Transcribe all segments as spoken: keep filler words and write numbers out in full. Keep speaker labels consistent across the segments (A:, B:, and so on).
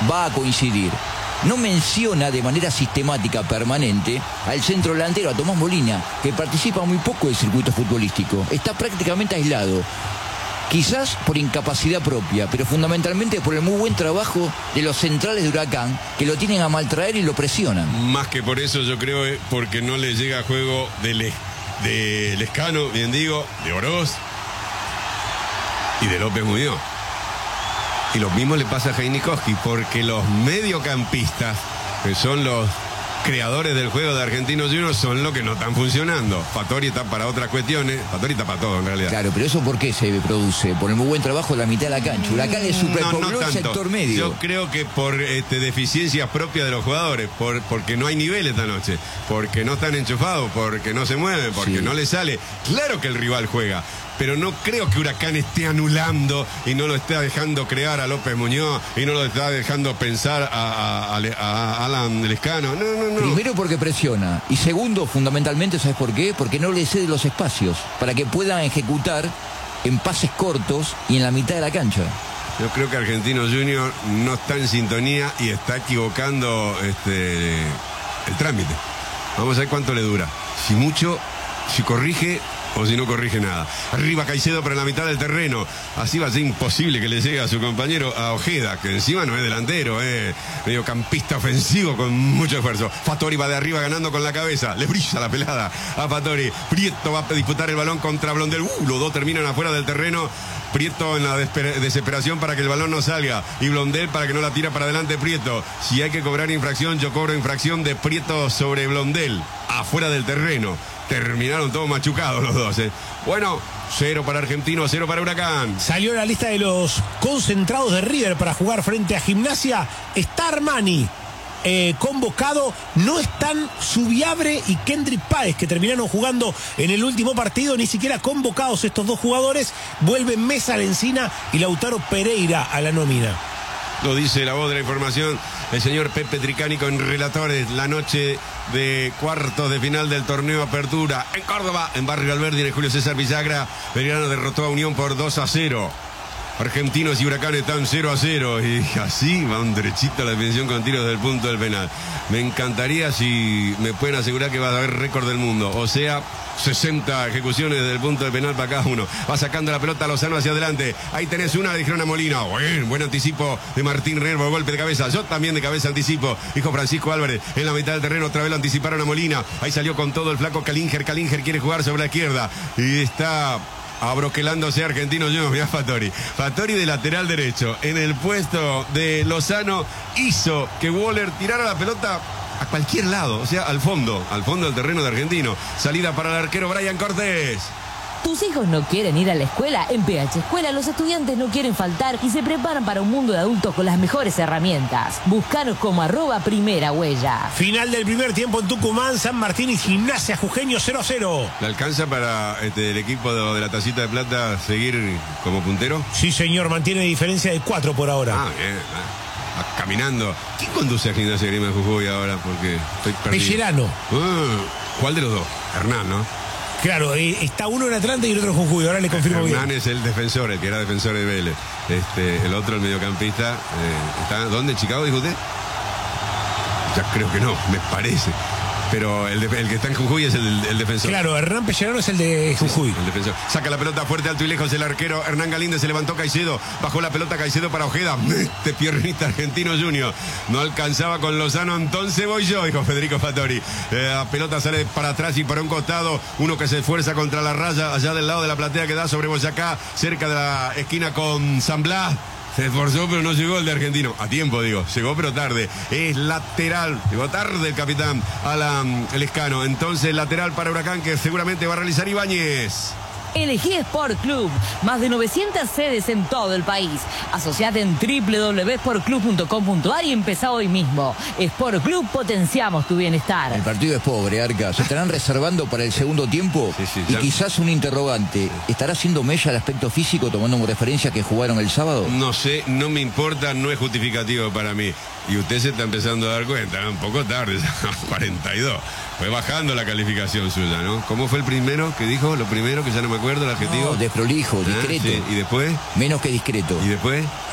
A: va a coincidir. No menciona de manera sistemática, permanente, al centro delantero, a Tomás Molina, que participa muy poco del circuito futbolístico. Está prácticamente aislado. Quizás por incapacidad propia, pero fundamentalmente por el muy buen trabajo de los centrales de Huracán, que lo tienen a maltraer y lo presionan.
B: Más que por eso, yo creo, eh, porque no le llega juego de, Le, de Lescano, bien digo, de Oroz y de López Muñoz. Y lo mismo le pasa a Heinikowski, porque los mediocampistas, que son los creadores del juego de Argentinos Juniors, son los que no están funcionando. Fattori está para otras cuestiones, Fattori está para todo en realidad.
A: Claro, pero eso ¿por qué se produce? Por el muy buen trabajo de la mitad de la cancha. Huracán es superpobló no, no el sector medio.
B: Yo creo que por este, deficiencias propias de los jugadores, por, porque no hay nivel esta noche, porque no están enchufados, porque no se mueven, porque sí. no les sale. Claro que el rival juega, pero no creo que Huracán esté anulando y no lo esté dejando crear a López Muñoz y no lo está dejando pensar a, a, a, a Alan Lescano. No, no, no.
A: Primero porque presiona y segundo, fundamentalmente, ¿sabes por qué? Porque no le cede los espacios para que puedan ejecutar en pases cortos y en la mitad de la cancha.
B: Yo creo que Argentinos Juniors no está en sintonía y está equivocando este, el trámite. Vamos a ver cuánto le dura. Si mucho, si corrige o si no corrige nada. Arriba Caicedo para la mitad del terreno. Así va a ser imposible que le llegue a su compañero, a Ojeda, que encima no es delantero, es mediocampista ofensivo con mucho esfuerzo. Fattori va de arriba ganando con la cabeza. Le brilla la pelada a Fattori. Prieto va a disputar el balón contra Blondel. Uh, los dos terminan afuera del terreno. Prieto en la desesperación para que el balón no salga. Y Blondel para que no la tira para adelante Prieto. Si hay que cobrar infracción, yo cobro infracción de Prieto sobre Blondel. Afuera del terreno. Terminaron todos machucados los dos, ¿eh? Bueno, cero para Argentino, cero para Huracán.
C: Salió la lista de los concentrados de River para jugar frente a Gimnasia. Está Armani eh, convocado. No están Subiabre y Kendrick Páez, que terminaron jugando en el último partido. Ni siquiera convocados estos dos jugadores. Vuelven Mesa Lencina y Lautaro Pereira a la nómina.
B: Lo dice la voz de la información, el señor Pepe Tricani con relatores. La noche de cuartos de final del torneo Apertura en Córdoba, en Barrio Alberdi, en el Julio César Villagra. Belgrano derrotó a Unión por dos a cero. Argentinos y Huracán están cero a cero. Y así van derechito a la definición con tiros del punto del penal. Me encantaría si me pueden asegurar que va a haber récord del mundo. O sea, sesenta ejecuciones del punto del penal para cada uno. Va sacando la pelota Lozano hacia adelante. Ahí tenés una, le dijeron a Molina. Buen, buen anticipo de Martín Nervo, golpe de cabeza. Yo también de cabeza anticipo. Dijo Francisco Álvarez en la mitad del terreno. Otra vez lo anticiparon a Molina. Ahí salió con todo el flaco Calinger. Calinger quiere jugar sobre la izquierda. Y está abroquelándose Argentino Juniors. Mirá Fattori. Fattori de lateral derecho. En el puesto de Lozano hizo que Waller tirara la pelota a cualquier lado, o sea, al fondo, al fondo del terreno de Argentino. Salida para el arquero Brian Cortés.
D: ¿Tus hijos no quieren ir a la escuela? En P H Escuela los estudiantes no quieren faltar y se preparan para un mundo de adultos con las mejores herramientas. Búscanos como arroba primera huella.
C: Final del primer tiempo en Tucumán, San Martín y Gimnasia Jujeño cero a cero.
B: ¿Le alcanza para este, el equipo de, de la Tacita de Plata seguir como puntero?
C: Sí, señor, mantiene diferencia de cuatro por ahora.
B: Ah, bien, ah. Caminando. ¿Quién conduce a Gimnasia Grima de Jujuy ahora? Porque estoy perdido.
C: Pellerano.
B: Ah, ¿cuál de los dos? Hernán, ¿no?
C: Claro, eh, está uno en Atlanta y el otro en Jujuy. Ahora le confirmo bien.
B: Hernán es el defensor, el que era defensor de Vélez. Este, el otro, el mediocampista, eh, ¿está dónde? ¿En Chicago, dijo usted? Ya creo que no, me parece. Pero el, de, el que está en Jujuy es el, el defensor.
C: Claro, Hernán Pellerano es el de Jujuy.
B: Sí, el defensor. Saca la pelota fuerte, alto y lejos el arquero Hernán Galíndez. Se levantó Caicedo. Bajó la pelota Caicedo para Ojeda. Mete piernita Argentino Junior. No alcanzaba con Lozano. Entonces voy yo, dijo Federico Fattori. Eh, la pelota sale para atrás y para un costado. Uno que se esfuerza contra la raya allá del lado de la platea que da sobre Boyacá. Cerca de la esquina con San Blas. Se esforzó pero no llegó el de Argentino. A tiempo, digo. Llegó pero tarde. Es lateral. Llegó tarde el capitán Alan Lescano. Entonces lateral para Huracán que seguramente va a realizar Ibáñez.
D: Elegí Sport Club. Más de novecientas sedes en todo el país. Asociate en doble u doble u doble u punto sport club punto com punto a r y empezá hoy mismo. Sport Club, potenciamos tu bienestar.
A: El partido es pobre, Arca. ¿Se estarán reservando para el segundo tiempo?
B: Sí, sí,
A: y
B: ya.
A: quizás un interrogante. ¿Estará haciendo mella el aspecto físico tomando como referencia que jugaron el sábado?
B: No sé, no me importa, no es justificativo para mí. Y usted se está empezando a dar cuenta, un poco tarde, cuarenta y dos. Fue bajando la calificación suya, ¿no? ¿Cómo fue el primero que dijo? Lo primero, que ya no me acuerdo, el adjetivo.
A: No, desprolijo, discreto.
B: Ah, sí. ¿Y después?
A: Menos que discreto.
B: ¿Y después?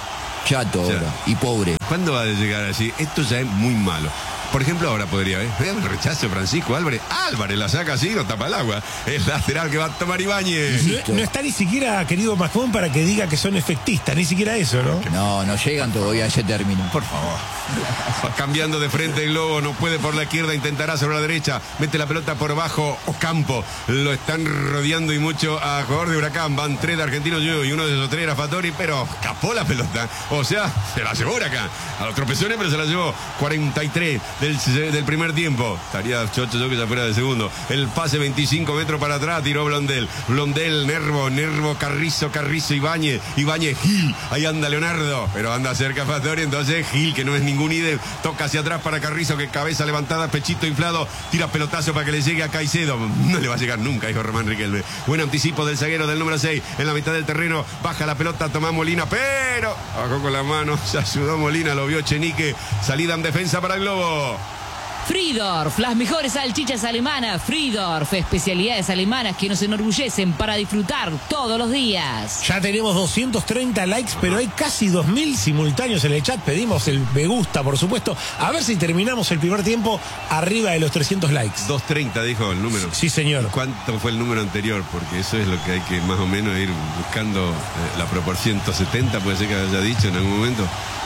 A: Chato
B: Ya.
A: ahora, y pobre.
B: ¿Cuándo va a llegar así? Esto ya es muy malo. Por ejemplo, ahora podría, ¿eh? Vean el rechazo de Francisco Álvarez. Álvarez la saca así, no tapa el agua. Es lateral que va a tomar Ibáñez.
C: No, no está ni siquiera, querido Macmón, para que diga que son efectistas, ni siquiera eso, ¿no?
A: No, no llegan todavía a ese término.
B: Por favor. Va cambiando de frente el Globo, no puede por la izquierda, intentará sobre la derecha, mete la pelota por bajo Ocampo, lo están rodeando y mucho a jugador de Huracán, van tres de Argentinos Juniors y uno de esos tres era Fattori, pero escapó la pelota, o sea, se la llevó Huracán, a los tropezones, pero se la llevó. Cuarenta y tres del, del primer tiempo, estaría chocho yo que ya fuera del segundo, el pase veinticinco metros para atrás, tiró Blondel, Blondel, Nervo, Nervo, Carrizo, Carrizo, Ibáñez, Ibáñez, Gil, ahí anda Leonardo, pero anda cerca Fattori, entonces Gil, que no es ningún ídem, toca hacia atrás para Carrizo, que cabeza levantada, pechito inflado, tira pelotazo para que le llegue a Caicedo, no le va a llegar nunca, dijo Román Riquelme. Buen anticipo del zaguero del número seis, en la mitad del terreno, baja la pelota Tomás Molina, pero bajó con la mano, se ayudó Molina, lo vio Chenique, salida en defensa para el Globo.
D: Friedorf, las mejores salchichas alemanas. Friedorf, especialidades alemanas que nos enorgullecen para disfrutar todos los días.
C: Ya tenemos doscientos treinta likes, pero hay casi dos mil simultáneos en el chat. Pedimos el me gusta, por supuesto. A ver si terminamos el primer tiempo arriba de los trescientos likes.
B: doscientos treinta dijo el número.
C: Sí, señor.
B: ¿Cuánto fue el número anterior? Porque eso es lo que hay que más o menos ir buscando, eh, la proporción. ciento setenta puede ser que haya dicho en algún momento.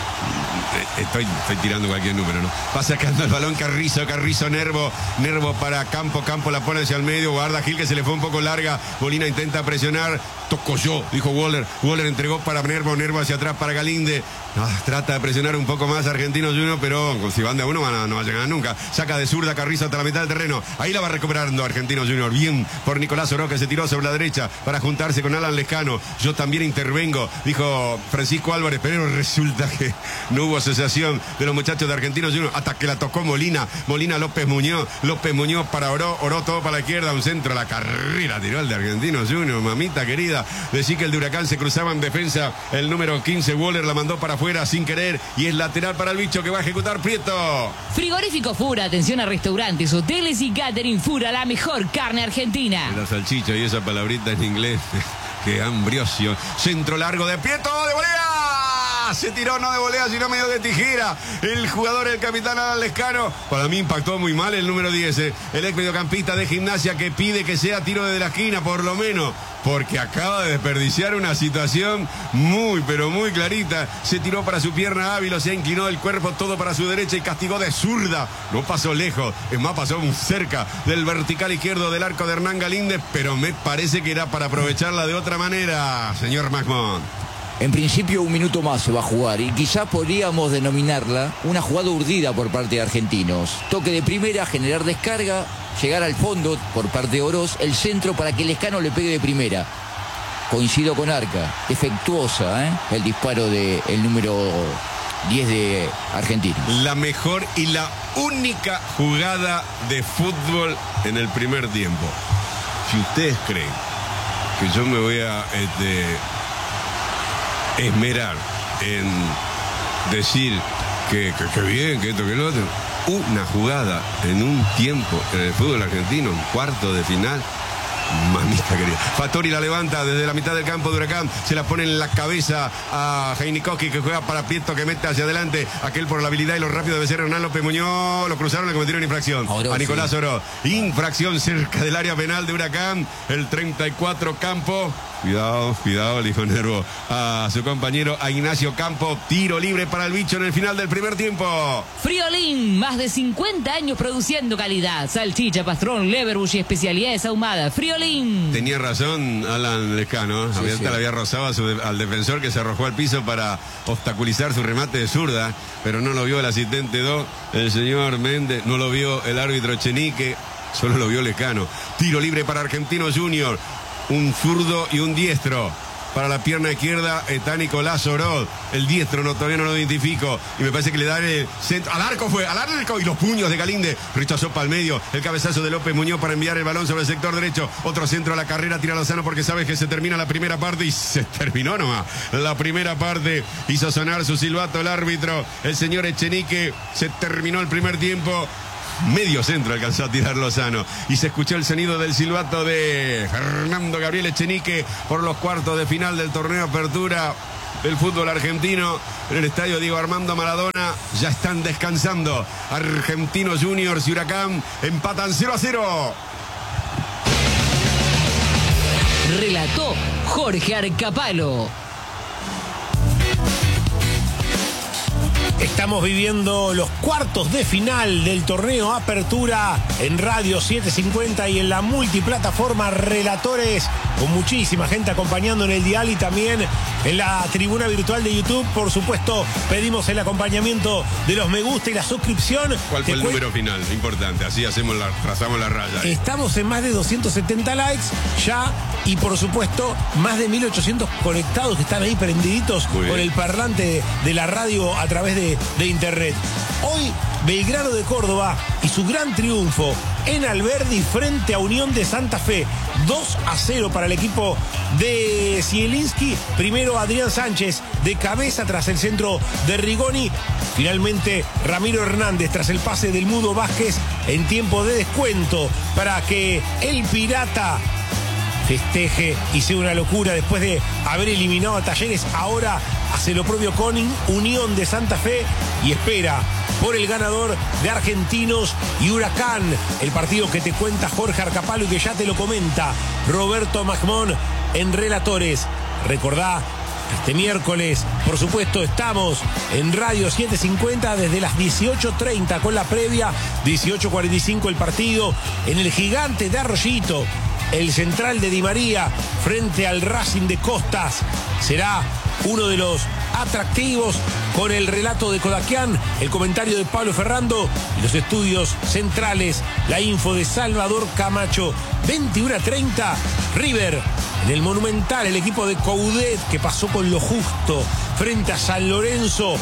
B: Estoy, estoy tirando cualquier número, ¿no? Va sacando el balón Carrizo, Carrizo, Nervo, Nervo para Campo, Campo la pone hacia el medio, guarda Gil que se le fue un poco larga, Molina intenta presionar, tocó yo, dijo Waller, Waller entregó para Nervo, Nervo hacia atrás para Galinde, ah, trata de presionar un poco más Argentinos Juniors, pero si van de a uno van a, no va a llegar nunca, saca de zurda Carrizo hasta la mitad del terreno, ahí la va recuperando Argentinos Juniors, bien por Nicolás Oro que se tiró sobre la derecha para juntarse con Alan Lescano, yo también intervengo, dijo Francisco Álvarez, pero resulta que no hubo asociación de los muchachos de Argentinos Juniors hasta que la tocó Molina, Molina López Muñoz, López Muñoz para Oro, Oro todo para la izquierda, un centro a la carrera, tiró el de Argentinos Juniors, mamita querida, decí que el de Huracán se cruzaba en defensa, el número quince Waller la mandó para afuera sin querer y es lateral para el bicho que va a ejecutar Prieto.
D: Frigorífico Fura, atención a restaurantes, hoteles y catering Fura, la mejor carne argentina.
B: La salchicha y esa palabrita en inglés, que ambriosio, centro largo de Prieto, de volea. Se tiró no de volea, sino medio de tijera. El jugador, el capitán Alan Lescano. Para mí impactó muy mal el número diez. Eh. El ex mediocampista de Gimnasia que pide que sea tiro desde la esquina, por lo menos. Porque acaba de desperdiciar una situación muy, pero muy clarita. Se tiró para su pierna hábil, se inclinó el cuerpo todo para su derecha y castigó de zurda. No pasó lejos, es más, pasó muy cerca del vertical izquierdo del arco de Hernán Galíndez, pero me parece que era para aprovecharla de otra manera, señor Macmón.
A: En principio un minuto más se va a jugar y quizá podríamos denominarla una jugada urdida por parte de Argentinos. Toque de primera, generar descarga, llegar al fondo por parte de Oroz, el centro para que Lescano le pegue de primera. Coincido con Arca, defectuosa, ¿eh? El disparo del número diez de Argentinos.
B: La mejor y la única jugada de fútbol en el primer tiempo. Si ustedes creen que yo me voy a... Este, esmerar en decir que, que, que bien, que esto, que lo otro. Una jugada en un tiempo en el fútbol argentino, un cuarto de final. Mamita querida. Fattori la levanta desde la mitad del campo de Huracán. Se la pone en la cabeza a Heinikowski que juega para Prieto que mete hacia adelante. Aquel por la habilidad y lo rápido debe ser Hernán López Muñoz. Lo cruzaron, le cometieron infracción.
A: Oro,
B: a Nicolás
A: sí.
B: Oro. Infracción cerca del área penal de Huracán. El treinta y cuatro Campo. Cuidado, cuidado, le dijo Nervo a su compañero, a Ignacio Campo. Tiro libre para el bicho en el final del primer tiempo.
D: Friolín, más de cincuenta años produciendo calidad. Salchicha, pastrón, leverbush y especialidades ahumadas. Friolín.
B: Tenía razón Alan Lescano.
A: Sí,
B: había,
A: sí.
B: Le había rozado a su, al defensor que se arrojó al piso para obstaculizar su remate de zurda, pero no lo vio el asistente dos, el señor Méndez, no lo vio el árbitro Chenique, solo lo vio Lescano. Tiro libre para Argentinos Juniors. Un zurdo y un diestro. Para la pierna izquierda está Nicolás Oroz. El diestro no, todavía no lo identifico. Y me parece que le dan el centro. Al arco fue, al arco. Y los puños de Galinde. Rechazó para el medio. El cabezazo de López Muñoz para enviar el balón sobre el sector derecho. Otro centro a la carrera. Tira Lozano porque sabe que se termina la primera parte. Y se terminó nomás. La primera parte. Hizo sonar su silbato el árbitro. El señor Echenique. Se terminó el primer tiempo. Medio centro alcanzó a tirar Lozano y se escuchó el sonido del silbato de Fernando Gabriel Echenique por los cuartos de final del torneo Apertura. del fútbol argentino en el estadio Diego Armando Maradona. Ya están descansando Argentinos Juniors y Huracán. Empatan cero a cero.
D: Relató Jorge Arcapalo.
C: Estamos viviendo los cuartos de final del torneo Apertura en Radio setecientos cincuenta y en la multiplataforma Relatores, con muchísima gente acompañando en el dial y también en la tribuna virtual de YouTube. Por supuesto, pedimos el acompañamiento de los me gusta y la suscripción.
B: ¿Cuál fue el número final? Importante, así hacemos la, trazamos la raya.
C: Estamos en más de doscientos setenta likes ya y por supuesto más de mil ochocientos conectados que están ahí prendiditos con el parlante de, de la radio a través de, de internet. Hoy Belgrano de Córdoba y su gran triunfo en Alberdi frente a Unión de Santa Fe. dos a cero para el equipo de Zielinski. Primero Adrián Sánchez de cabeza tras el centro de Rigoni. Finalmente Ramiro Hernández tras el pase del Mudo Vázquez en tiempo de descuento para que el Pirata festeje y sea una locura después de haber eliminado a Talleres. Ahora hace lo propio con Unión de Santa Fe y espera por el ganador de Argentinos y Huracán, el partido que te cuenta Jorge Arcapalo y que ya te lo comenta Roberto Magmón en Relatores. Recordá, este miércoles, por supuesto, estamos en Radio setecientos cincuenta desde las dieciocho treinta con la previa, dieciocho cuarenta y cinco el partido en el Gigante de Arroyito. El central de Di María frente al Racing de Costas será uno de los atractivos, con el relato de Kodakian, el comentario de Pablo Ferrando y los estudios centrales, la info de Salvador Camacho. veintiuno a treinta, River en el Monumental, el equipo de Coudet que pasó con lo justo frente a San Lorenzo,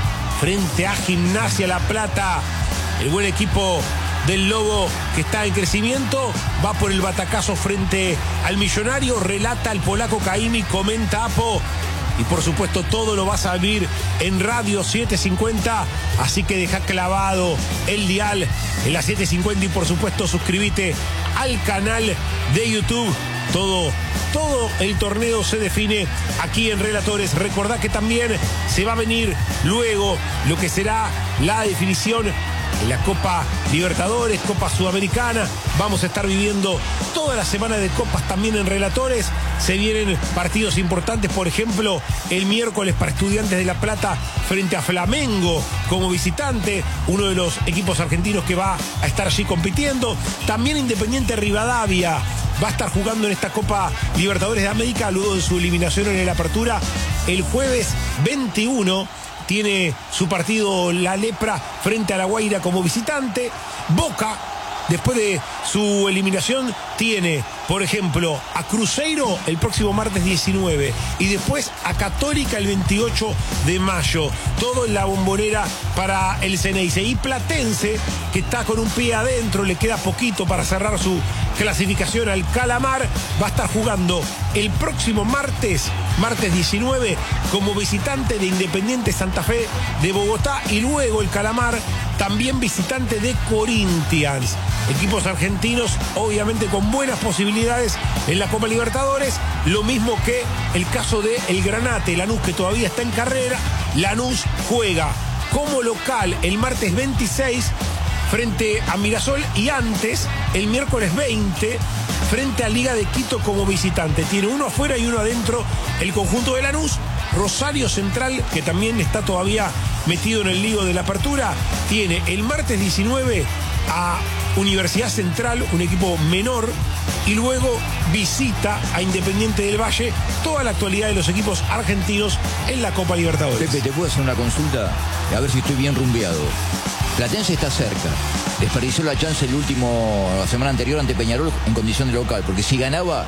C: frente a Gimnasia La Plata, el buen equipo del Lobo que está en crecimiento, va por el batacazo frente al Millonario, relata el polaco Caimi, comenta Apo. Y por supuesto todo lo vas a vivir en Radio setecientos cincuenta, así que deja clavado el dial en la setecientos cincuenta y por supuesto suscríbete al canal de YouTube. Todo, todo el torneo se define aquí en Relatores. Recordá que también se va a venir luego lo que será la definición en la Copa Libertadores, Copa Sudamericana. Vamos a estar viviendo toda la semana de copas también en Relatores. Se vienen partidos importantes, por ejemplo, el miércoles para Estudiantes de La Plata frente a Flamengo como visitante, uno de los equipos argentinos que va a estar allí compitiendo. También Independiente Rivadavia va a estar jugando en esta Copa Libertadores de América luego de su eliminación en el Apertura. El jueves veintiuno tiene su partido La Lepra frente a La Guaira como visitante. Boca, después de su eliminación, tiene, por ejemplo, a Cruzeiro el próximo martes diecinueve y después a Católica el veintiocho de mayo. Todo en la Bombonera para el Ceneice. Y Platense, que está con un pie adentro, le queda poquito para cerrar su clasificación al Calamar, va a estar jugando el próximo martes, martes diecinueve, como visitante de Independiente Santa Fe de Bogotá, y luego el Calamar también visitante de Corinthians. Equipos argentinos obviamente con buenas posibilidades en la Copa Libertadores, lo mismo que el caso de el Granate, Lanús, que todavía está en carrera. Lanús juega como local el martes veintiséis frente a Mirasol y antes el miércoles veinte frente a Liga de Quito como visitante. Tiene uno afuera y uno adentro el conjunto de Lanús. Rosario Central, que también está todavía metido en el lío de la apertura, tiene el martes diecinueve a Universidad Central, un equipo menor, y luego visita a Independiente del Valle. Toda la actualidad de los equipos argentinos en la Copa Libertadores.
A: Pepe, ¿te puedo hacer una consulta? A ver si estoy bien rumbeado. Platense está cerca. Desperdició la chance el último, la semana anterior ante Peñarol en condición de local, porque si ganaba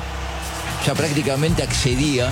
A: ya prácticamente accedía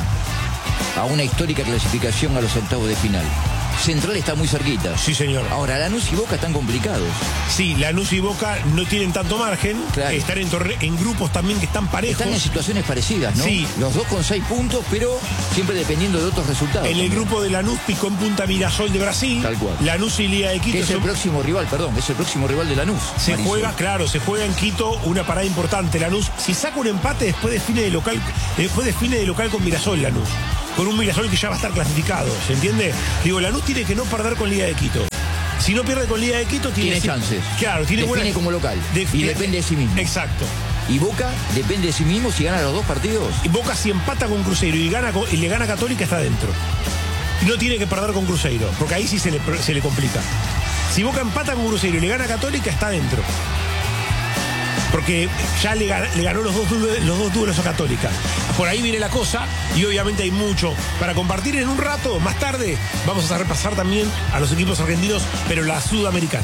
A: a una histórica clasificación a los octavos de final. Central está muy cerquita.
C: Sí, señor.
A: Ahora, Lanús y Boca están complicados.
C: Sí, Lanús y Boca no tienen tanto margen. Claro. Están en, torre en grupos también que están parejos.
A: Están en situaciones parecidas, ¿no?
C: Sí.
A: Los dos con seis puntos, pero siempre dependiendo de otros resultados.
C: En el grupo de Lanús picó en punta Mirasol de Brasil.
A: Tal cual.
C: Lanús y Liga de Quito.
A: Que es el son... próximo rival, perdón, es el próximo rival de Lanús.
C: Se Marisol. juega, claro, se juega en Quito una parada importante. Lanús, si saca un empate, después define de local, después define de local con Mirasol Lanús. con un Mirassol que ya va a estar clasificado, ¿se entiende? Digo, Lanús tiene que no perder con Liga de Quito. Si no pierde con Liga de Quito, tiene,
A: tiene chances.
C: Claro, tiene
A: Define
C: buena,
A: como local.
C: De,
A: y
C: de,
A: depende de sí mismo.
C: Exacto.
A: Y Boca depende de sí mismo si gana los dos partidos.
C: Y Boca si empata con Cruzeiro y, gana, y le gana a Católica está dentro. Y no tiene que perder con Cruzeiro, porque ahí sí se le, se le complica. Si Boca empata con Cruzeiro y le gana a Católica, está dentro. Porque ya le, le ganó los dos, los dos duelos a Católica. Por ahí viene la cosa y obviamente hay mucho para compartir en un rato. Más tarde vamos a repasar también a los equipos argentinos, pero la sudamericana.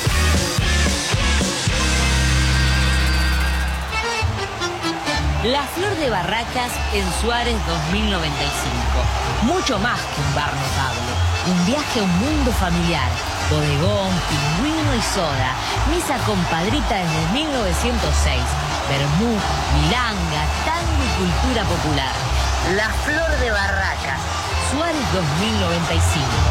D: La Flor de Barracas en Suárez dos mil noventa y cinco. Mucho más que un bar notable. Un viaje a un mundo familiar. Bodegón, pingüino y soda. Misa compadrita desde mil novecientos seis. Vermú, milanga, tango y cultura popular. La Flor de Barracas. Suárez dos mil noventa y cinco.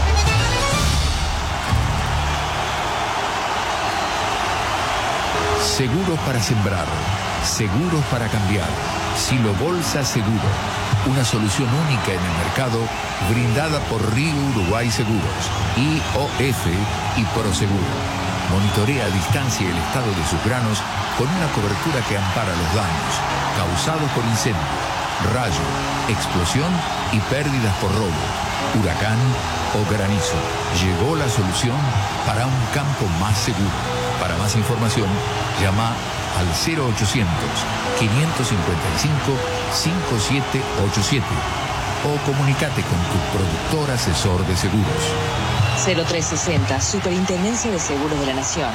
E: Seguros para sembrar, seguros para cambiar. Silo Bolsa Seguro, una solución única en el mercado, brindada por Río Uruguay Seguros, I O F y Proseguro. Monitorea a distancia el estado de sus granos con una cobertura que ampara los daños causados por incendio, rayo, explosión y pérdidas por robo, huracán o granizo. Llegó la solución para un campo más seguro. Para más información, llama al cero ochocientos, quinientos cincuenta y cinco, cincuenta y siete ochenta y siete o comunícate con tu productor asesor de seguros.
F: cero tres sesenta, Superintendencia de Seguros de la Nación.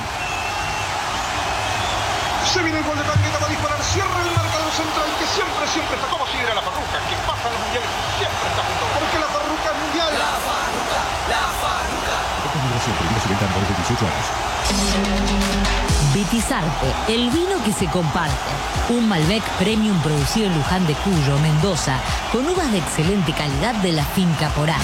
G: Se viene el gol de Paqueta para disparar, cierra el marcador central que siempre, siempre está como si era la Farruca, que pasa los mundiales, siempre está junto, porque la Farruca es mundial. La Farruca, la Farruca.
H: Esta migración primero se vende a menores de dieciocho años.
D: Vitizarte, el vino que se comparte. Un Malbec Premium producido en Luján de Cuyo, Mendoza, con uvas de excelente calidad de la finca Porá.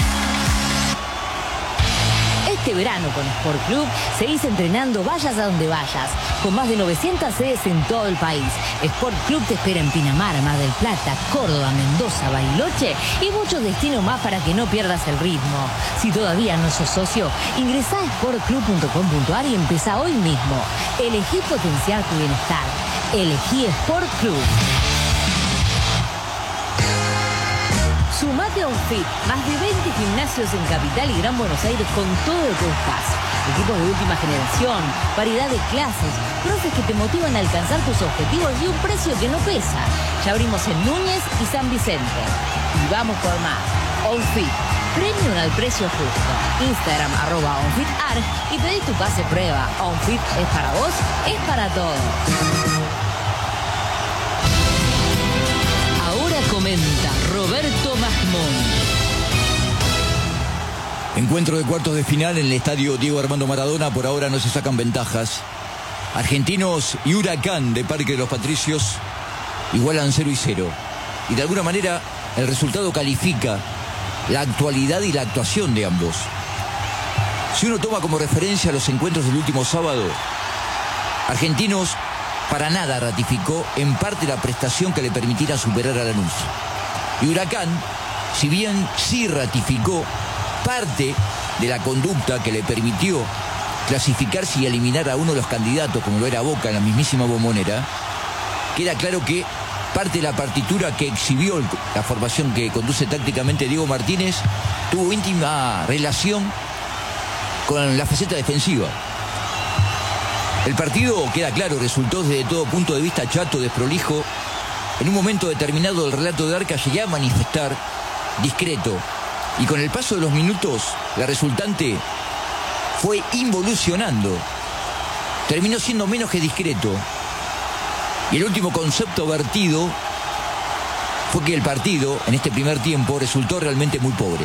D: Este verano con Sport Club seguís entrenando vayas a donde vayas, con más de novecientas sedes en todo el país. Sport Club te espera en Pinamar, Mar del Plata, Córdoba, Mendoza, Bariloche y muchos destinos más para que no pierdas el ritmo. Si todavía no sos socio, ingresá a sport club punto com punto ar y empezá hoy mismo. Elegí potenciar tu bienestar. Elegí Sport Club. Sumate a OnFit, más de veinte gimnasios en Capital y Gran Buenos Aires con todo lo que buscas. Equipos de última generación, variedad de clases, profes que te motivan a alcanzar tus objetivos y un precio que no pesa. Ya abrimos en Núñez y San Vicente. Y vamos por más. OnFit, premium al precio justo. Instagram arroba OnFitAr y pedí tu pase prueba. OnFit es para vos, es para todos. Comenta Roberto Magmón.
A: Encuentro de cuartos de final en el estadio Diego Armando Maradona. Por ahora no se sacan ventajas. Argentinos y Huracán de Parque de los Patricios igualan cero y cero. Y de alguna manera el resultado califica la actualidad y la actuación de ambos. Si uno toma como referencia los encuentros del último sábado, Argentinos para nada ratificó en parte la prestación que le permitiera superar a Lanús. Y Huracán, si bien sí ratificó parte de la conducta que le permitió clasificarse y eliminar a uno de los candidatos, como lo era Boca en la mismísima Bombonera, queda claro que parte de la partitura que exhibió la formación que conduce tácticamente Diego Martínez tuvo íntima relación con la faceta defensiva. El partido, queda claro, resultó desde todo punto de vista chato, desprolijo. En un momento determinado del relato de Arca llegué a manifestar discreto. Y con el paso de los minutos, la resultante fue involucionando. Terminó siendo menos que discreto. Y el último concepto vertido fue que el partido, en este primer tiempo, resultó realmente muy pobre.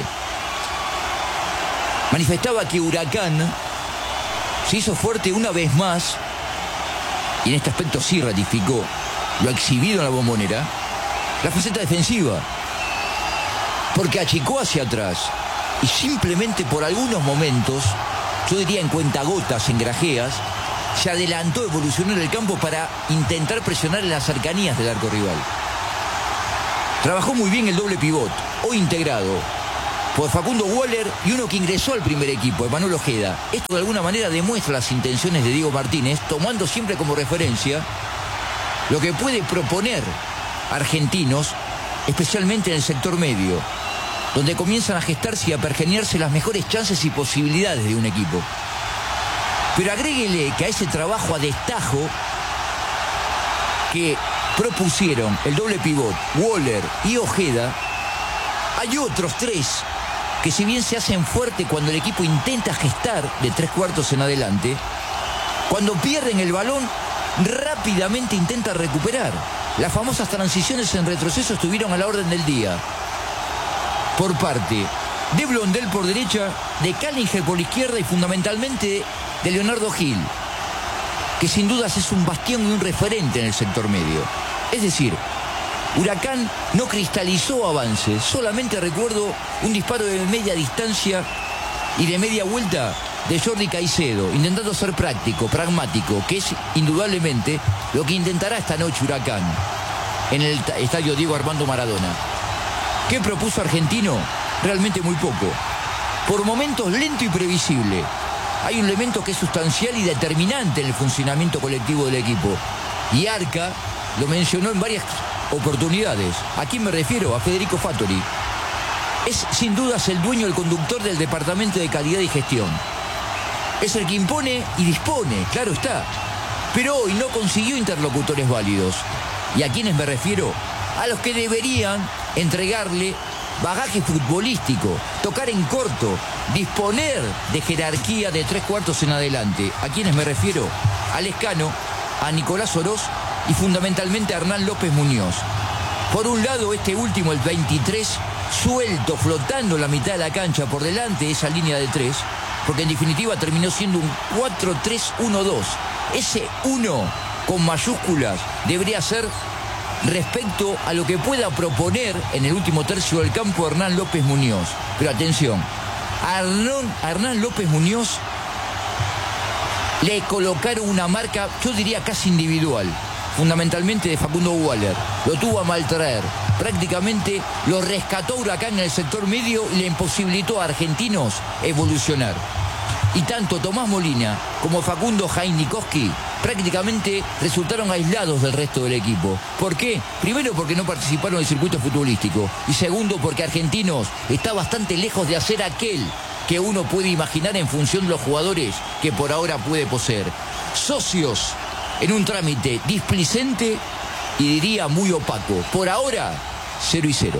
A: Manifestaba que Huracán se hizo fuerte una vez más, y en este aspecto sí ratificó lo exhibido en la Bombonera, la faceta defensiva, porque achicó hacia atrás y simplemente por algunos momentos, yo diría en cuentagotas, en grajeas, se adelantó, evolucionó en el campo para intentar presionar en las cercanías del arco rival. Trabajó muy bien el doble pivot. o integrado por Facundo Waller y uno que ingresó al primer equipo, Emanuel Ojeda. Esto de alguna manera demuestra las intenciones de Diego Martínez, tomando siempre como referencia lo que puede proponer Argentinos, especialmente en el sector medio, donde comienzan a gestarse y a pergeñarse las mejores chances y posibilidades de un equipo. Pero agréguele que a ese trabajo a destajo que propusieron el doble pivot, Waller y Ojeda, hay otros tres que, si bien se hacen fuerte cuando el equipo intenta gestar de tres cuartos en adelante, cuando pierden el balón rápidamente intentan recuperar. Las famosas transiciones en retroceso estuvieron a la orden del día. Por parte de Blondel por derecha, de Cállinger por izquierda y fundamentalmente de Leonardo Gil, que sin dudas es un bastión y un referente en el sector medio. Es decir, Huracán no cristalizó avances, solamente recuerdo un disparo de media distancia y de media vuelta de Jordi Caicedo, intentando ser práctico, pragmático, que es indudablemente lo que intentará esta noche Huracán en el estadio Diego Armando Maradona. ¿Qué propuso Argentino? Realmente muy poco. Por momentos lento y previsible. Hay un elemento que es sustancial y determinante en el funcionamiento colectivo del equipo. Y Arca lo mencionó en varias oportunidades. ¿A quién me refiero? A Federico Fattori. Es sin dudas el dueño, el conductor del Departamento de Calidad y Gestión. Es el que impone y dispone, claro está. Pero hoy no consiguió interlocutores válidos. ¿Y a quiénes me refiero? A los que deberían entregarle bagaje futbolístico, tocar en corto, disponer de jerarquía de tres cuartos en adelante. ¿A quiénes me refiero? A Lescano, a Nicolás Oroz y fundamentalmente a Hernán López Muñoz. Por un lado, este último, el veintitrés, suelto, flotando en la mitad de la cancha por delante de esa línea de tres, porque en definitiva terminó siendo un cuatro tres uno dos. Ese uno con mayúsculas debería ser respecto a lo que pueda proponer en el último tercio del campo Hernán López Muñoz. Pero atención, a Hernán, a Hernán López Muñoz le colocaron una marca, yo diría casi individual, fundamentalmente de Facundo Waller. Lo tuvo a maltraer, prácticamente lo rescató Huracán en el sector medio y le imposibilitó a Argentinos evolucionar. Y tanto Tomás Molina como Facundo Jainikowski prácticamente resultaron aislados del resto del equipo. ¿Por qué? Primero, porque no participaron del circuito futbolístico. Y segundo, porque Argentinos está bastante lejos de hacer aquel que uno puede imaginar en función de los jugadores que por ahora puede poseer. Socios en un trámite displicente y diría muy opaco. Por ahora, cero y cero.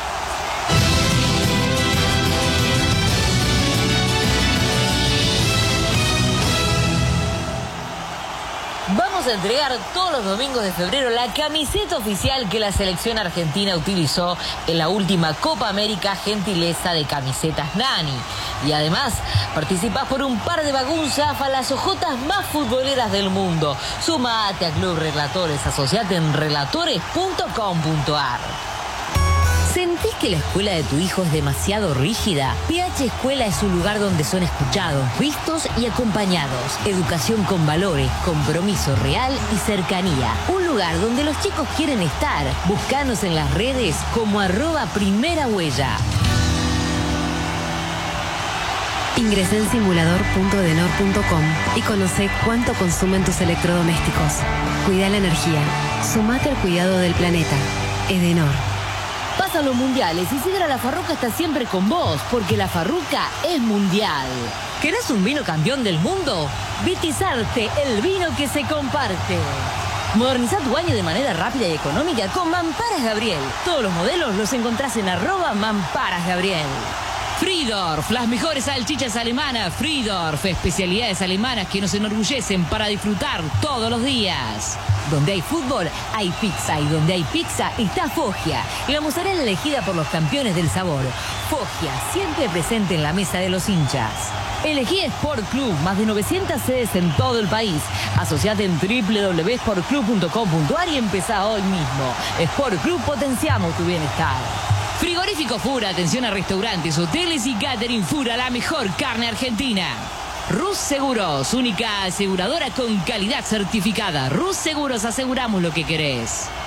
D: Vamos a entregar todos los domingos de febrero la camiseta oficial que la selección argentina utilizó en la última Copa América, gentileza de Camisetas Nani. Y además participás por un par de bagunzas a las ojotas más futboleras del mundo. Sumate a Club Relatores, asociate en relatores punto com punto ar. ¿Sentís que la escuela de tu hijo es demasiado rígida? P H Escuela es un lugar donde son escuchados, vistos y acompañados. Educación con valores, compromiso real y cercanía. Un lugar donde los chicos quieren estar. Búscanos en las redes como arroba primera huella.
I: Ingresá en simulador punto edenor punto com y conoce cuánto consumen tus electrodomésticos. Cuida la energía. Sumate al cuidado del planeta. Edenor.
D: Pasan los mundiales y Sidra La Farruca está siempre con vos, porque La Farruca es mundial. ¿Querés un vino campeón del mundo? Vitizarte, el vino que se comparte. Moderniza tu baño de manera rápida y económica con Mamparas Gabriel. Todos los modelos los encontrás en arroba Mamparas Gabriel. Friedorf, las mejores salchichas alemanas. Friedorf, especialidades alemanas que nos enorgullecen para disfrutar todos los días. Donde hay fútbol, hay pizza. Y donde hay pizza, está Foggia. Y la mozzarella elegida por los campeones del sabor. Foggia, siempre presente en la mesa de los hinchas. Elegí Sport Club, más de novecientas sedes en todo el país. Asociate en doble u doble u doble u punto sport club punto com punto ar y empezá hoy mismo. Sport Club, potenciamos tu bienestar. Frigorífico Fura, atención a restaurantes, hoteles y catering. Fura, la mejor carne argentina. Rus Seguros, única aseguradora con calidad certificada. Rus Seguros, aseguramos lo que querés.